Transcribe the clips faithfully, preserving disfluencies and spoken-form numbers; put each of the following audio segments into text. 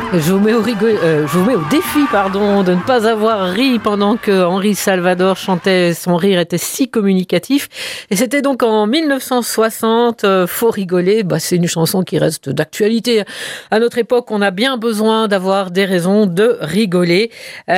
Je vous mets au, rigole, euh, je vous mets au défi pardon, de ne pas avoir ri pendant que Henri Salvador chantait. Son rire était si communicatif. Et c'était donc en dix-neuf cent soixante, euh, Faut rigoler. Bah, c'est une chanson qui reste d'actualité. À notre époque, on a bien besoin d'avoir des raisons de rigoler.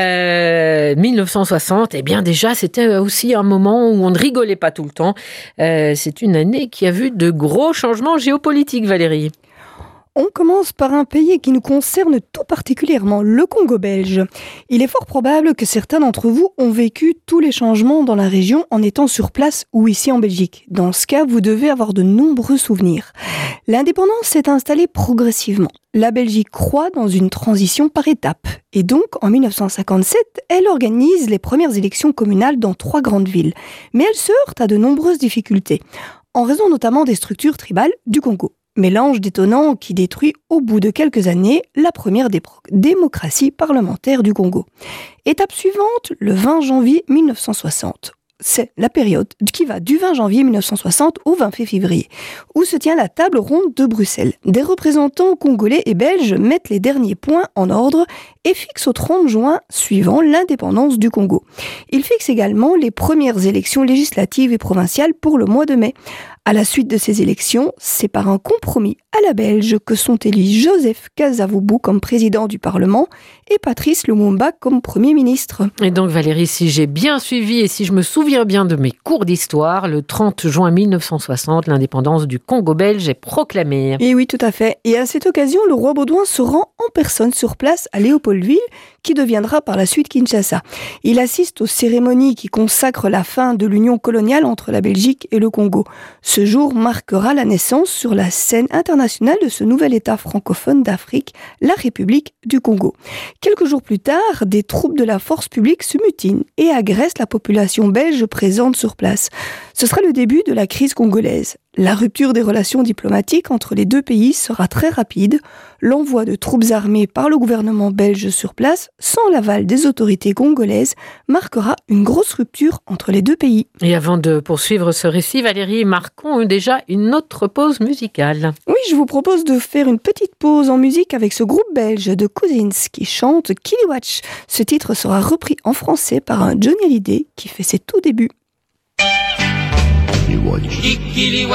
Euh, dix-neuf cent soixante, eh bien déjà, c'était aussi un moment où on ne rigolait pas tout le temps. Euh, c'est une année qui a vu de gros changements géopolitiques, Valérie. On commence par un pays qui nous concerne tout particulièrement, le Congo belge. Il est fort probable que certains d'entre vous ont vécu tous les changements dans la région en étant sur place ou ici en Belgique. Dans ce cas, vous devez avoir de nombreux souvenirs. L'indépendance s'est installée progressivement. La Belgique croît dans une transition par étapes. Et donc, en dix-neuf cent cinquante-sept, elle organise les premières élections communales dans trois grandes villes. Mais elle se heurte à de nombreuses difficultés, en raison notamment des structures tribales du Congo. Mélange détonnant qui détruit au bout de quelques années la première dé- démocratie parlementaire du Congo. Étape suivante, le vingt janvier dix-neuf cent soixante. C'est la période qui va du vingt janvier dix-neuf cent soixante au vingt février, où se tient la table ronde de Bruxelles. Des représentants congolais et belges mettent les derniers points en ordre et fixent au trente juin suivant l'indépendance du Congo. Ils fixent également les premières élections législatives et provinciales pour le mois de mai. À la suite de ces élections, c'est par un compromis à la belge que sont élus Joseph Kasavubu comme président du Parlement et Patrice Lumumba comme Premier ministre. Et donc Valérie, si j'ai bien suivi et si je me souviens bien de mes cours d'histoire, le trente juin dix-neuf cent soixante, l'indépendance du Congo belge est proclamée. Et oui, tout à fait. Et à cette occasion, le roi Baudouin se rend en personne sur place à Léopoldville, qui deviendra par la suite Kinshasa. Il assiste aux cérémonies qui consacrent la fin de l'union coloniale entre la Belgique et le Congo. Ce jour marquera la naissance sur la scène internationale de ce nouvel État francophone d'Afrique, la République du Congo. Quelques jours plus tard, des troupes de la force publique se mutinent et agressent la population belge présente sur place. Ce sera le début de la crise congolaise. La rupture des relations diplomatiques entre les deux pays sera très rapide. L'envoi de troupes armées par le gouvernement belge sur place, sans l'aval des autorités congolaises, marquera une grosse rupture entre les deux pays. Et avant de poursuivre ce récit, Valérie, marquons déjà une autre pause musicale. Oui, je vous propose de faire une petite pause en musique avec ce groupe belge de Cousins qui chante Kiliwatch. Ce titre sera repris en français par un Johnny Hallyday qui fait ses tout débuts. Kiliwatch.